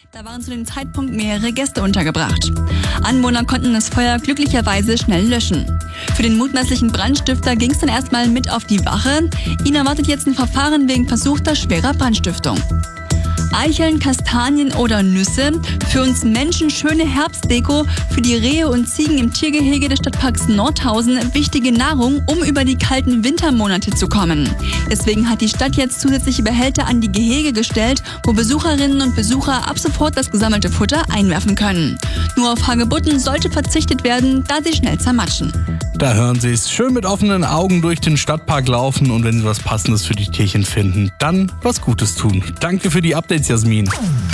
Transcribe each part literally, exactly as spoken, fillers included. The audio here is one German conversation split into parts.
Da waren zu dem Zeitpunkt mehrere Gäste untergebracht. Anwohner konnten das Feuer glücklicherweise schnell löschen. Für den mutmaßlichen Brandstifter ging es dann erstmal mit auf die Wache. Ihn erwartet jetzt ein Verfahren wegen versuchter schwerer Brandstiftung. Eicheln, Kastanien oder Nüsse. Für uns Menschen schöne Herbstdeko, für die Rehe und Ziegen im Tiergehege des Stadtparks Nordhausen wichtige Nahrung, um über die kalten Wintermonate zu kommen. Deswegen hat die Stadt jetzt zusätzliche Behälter an die Gehege gestellt, wo Besucherinnen und Besucher ab sofort das gesammelte Futter einwerfen können. Nur auf Hagebutten sollte verzichtet werden, da sie schnell zermatschen. Da hören Sie es. Schön mit offenen Augen durch den Stadtpark laufen und wenn Sie was Passendes für die Tierchen finden, dann was Gutes tun. Danke für die Updates, Jasmin.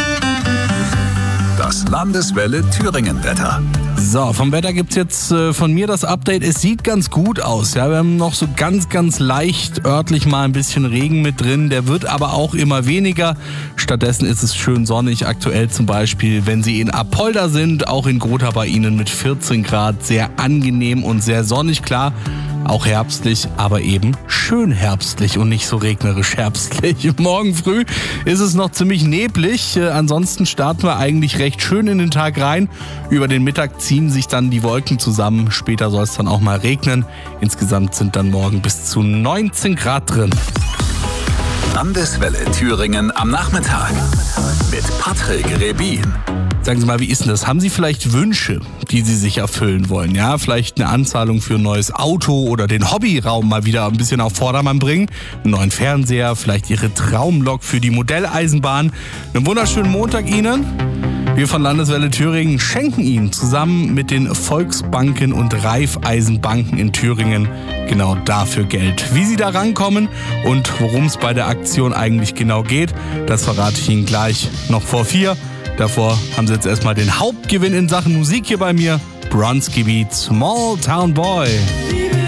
Das Landeswelle Thüringen-Wetter. So, vom Wetter gibt's jetzt äh, von mir das Update. Es sieht ganz gut aus. Ja, wir haben noch so ganz, ganz leicht örtlich mal ein bisschen Regen mit drin. Der wird aber auch immer weniger. Stattdessen ist es schön sonnig. Aktuell zum Beispiel, wenn Sie in Apolda sind, auch in Grotha bei Ihnen mit vierzehn Grad. Sehr angenehm und sehr sonnig, klar. Auch herbstlich, aber eben schön herbstlich und nicht so regnerisch herbstlich. Morgen früh ist es noch ziemlich neblig. Äh, ansonsten starten wir eigentlich recht schön in den Tag rein. Über den Mittag ziehen sich dann die Wolken zusammen. Später soll es dann auch mal regnen. Insgesamt sind dann morgen bis zu neunzehn Grad drin. Landeswelle Thüringen am Nachmittag mit Patrick Rebin. Sagen Sie mal, wie ist denn das? Haben Sie vielleicht Wünsche, die Sie sich erfüllen wollen? Ja, vielleicht eine Anzahlung für ein neues Auto oder den Hobbyraum mal wieder ein bisschen auf Vordermann bringen. Einen neuen Fernseher, vielleicht Ihre Traumlok für die Modelleisenbahn. Einen wunderschönen Montag Ihnen. Wir von Landeswelle Thüringen schenken Ihnen zusammen mit den Volksbanken und Raiffeisenbanken in Thüringen genau dafür Geld. Wie Sie da rankommen und worum es bei der Aktion eigentlich genau geht, das verrate ich Ihnen gleich noch vor vier. Davor haben Sie jetzt erstmal den Hauptgewinn in Sachen Musik hier bei mir. Bronski Beat, Small Town Boy.